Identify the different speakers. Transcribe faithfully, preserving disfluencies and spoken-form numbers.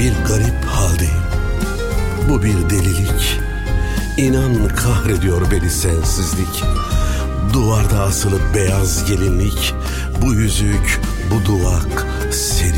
Speaker 1: Bir garip haldeyim. Bu bir delilik. İnan kahrediyor beni sensizlik. Duvarda asılı beyaz gelinlik. Bu yüzük, bu duvak senin.